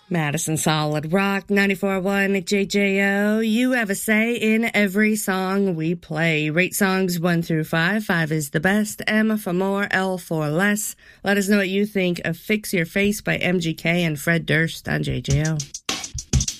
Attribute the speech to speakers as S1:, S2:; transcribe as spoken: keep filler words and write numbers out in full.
S1: Madison Solid Rock, ninety-four point one J J O. You have a say in every song we play. Rate songs one through five. Five is the best. M for more, L for less. Let us know what you think of Fix Your Face by M G K and Fred Durst on J J O.